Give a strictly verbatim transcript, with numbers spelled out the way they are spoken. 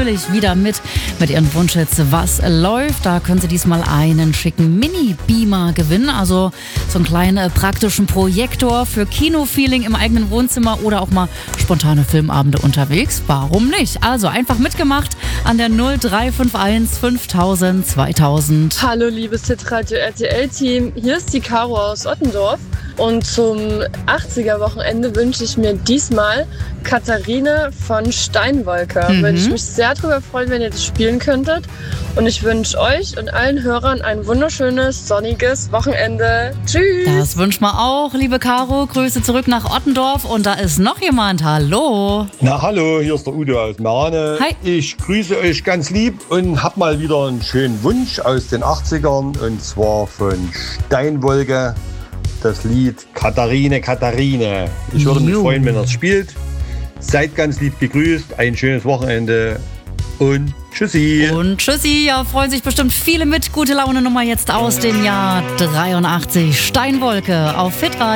natürlich wieder mit mit ihren Wunschhits Was läuft. Da können Sie diesmal einen schicken Mini-Beamer gewinnen, also so einen kleinen äh, praktischen Projektor für Kinofeeling im eigenen Wohnzimmer oder auch mal spontane Filmabende unterwegs. Warum nicht? Also einfach mitgemacht an der null drei fünf eins fünftausend zweitausend. Hallo liebes Hitradio R T L-Team, hier ist die Caro aus Ottendorf und zum achtziger-Wochenende wünsche ich mir diesmal Katharine von Steinwolke. Mhm. Würde ich mich sehr darüber freuen, wenn ihr das spielen könntet, und ich wünsche euch und allen Hörern ein wunderschönes, sonniges Wochenende. Tschüss! Das wünschen wir auch, liebe Caro. Grüße zurück nach Ottendorf und da ist noch jemand. Hallo! Na hallo, hier ist der Udo aus Marane. Hi. Ich grüße euch ganz lieb und hab mal wieder einen schönen Wunsch aus den achtzigern, und zwar von Steinwolke, das Lied Katharine, Katharine. Ich würde mich Jo. freuen, wenn ihr es spielt. Seid ganz lieb gegrüßt, ein schönes Wochenende und tschüssi. Und tschüssi, ja, freuen sich bestimmt viele mit. Gute Laune Nummer jetzt aus dem Jahr dreiundachtzig. Steinwolke auf Hitradio.